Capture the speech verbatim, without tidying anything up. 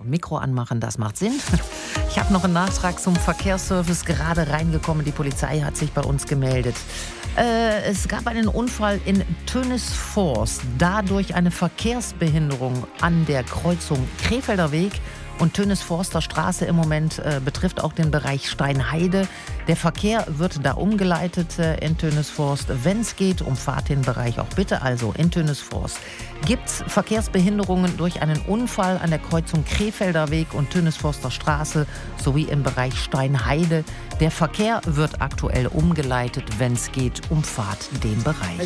Mikro anmachen, das macht Sinn. Ich habe noch einen Nachtrag zum Verkehrsservice gerade reingekommen. Die Polizei hat sich bei uns gemeldet. Äh, es gab einen Unfall in Tönisforst. Dadurch eine Verkehrsbehinderung an der Kreuzung Krefelder Weg und Tönisforster Straße im Moment äh, betrifft auch den Bereich Steinheide. Der Verkehr wird da umgeleitet äh, in Tönisforst. Wenn es geht, umfahrt den Bereich auch bitte. Also in Tönisforst gibt es Verkehrsbehinderungen durch einen Unfall an der Kreuzung Krefelder Weg und Tönisforster Straße sowie im Bereich Steinheide. Der Verkehr wird aktuell umgeleitet. Wenn es geht, umfahrt den Bereich.